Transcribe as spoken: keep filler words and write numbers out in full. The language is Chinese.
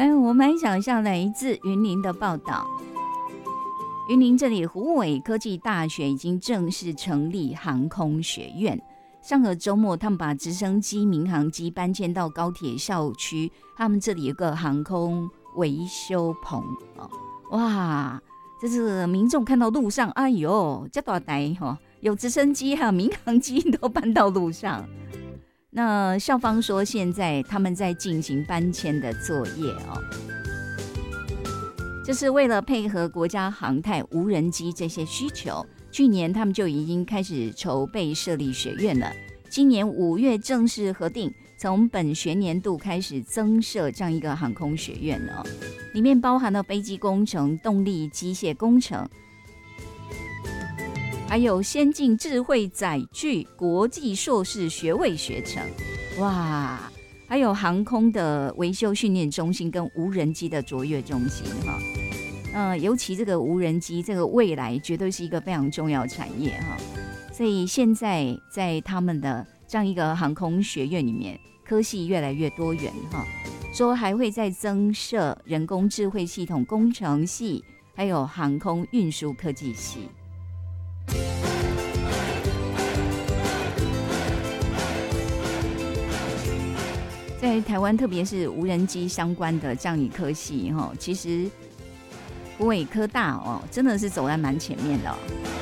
哎，我们想一下来自云林的报道。云林这里虎尾科技大学已经正式成立航空学院。上个周末，他们把直升机、民航机搬迁到高铁校区，他们这里有个航空维修棚。哦、哇，这是民众看到路上，哎呦，这大台哈，有直升机还有民航机都搬到路上。那校方说，现在他们在进行搬迁的作业哦。这是为了配合国家航太、无人机这些需求，去年他们就已经开始筹备设立学院了。今年五月正式核定，从本学年度开始增设这样一个航空学院了。里面包含了飞机工程、动力机械工程，还有先进智慧载具国际硕士学位学程。哇！还有航空的维修训练中心跟无人机的卓越中心哈，呃，尤其这个无人机，这个未来绝对是一个非常重要的产业哈。所以现在在他们的这样一个航空学院里面，科系越来越多元哈，说还会再增设人工智慧系统工程系，还有航空运输科技系。在台湾，特别是无人机相关的这样一科系，其实虎尾科大哦，真的是走在蛮前面的哦。